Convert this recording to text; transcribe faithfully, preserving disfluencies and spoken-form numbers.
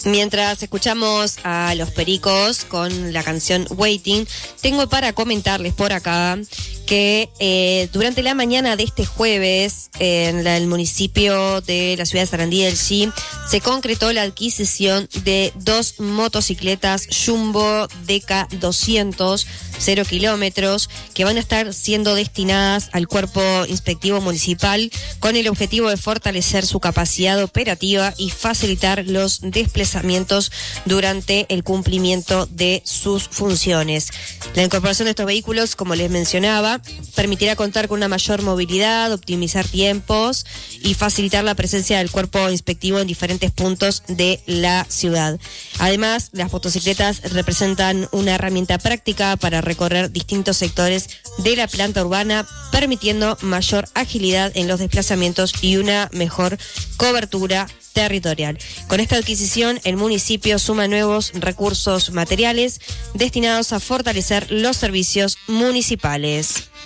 Mientras escuchamos a Los Pericos con la canción Waiting, tengo para comentarles por acá que eh, durante la mañana de este jueves en la, el municipio de la ciudad de Sarandí del Chi se concretó la adquisición de dos motocicletas Jumbo D K doscientos, cero kilómetros, que van a estar siendo destinadas al cuerpo inspectivo municipal con el objetivo de fortalecer su capacidad operativa y facilitar los desplazamientos durante el cumplimiento de sus funciones. La incorporación de estos vehículos, como les mencionaba, permitirá contar con una mayor movilidad, optimizar tiempos y facilitar la presencia del cuerpo inspectivo en diferentes puntos de la ciudad. Además, las motocicletas representan una herramienta práctica para recorrer distintos sectores de la planta urbana, permitiendo mayor agilidad en los desplazamientos y una mejor cobertura territorial. Con esta adquisición, el municipio suma nuevos recursos materiales destinados a fortalecer los servicios municipales.